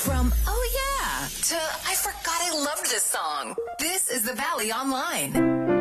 From, oh yeah, to I forgot I loved this song. This is the Valley Online.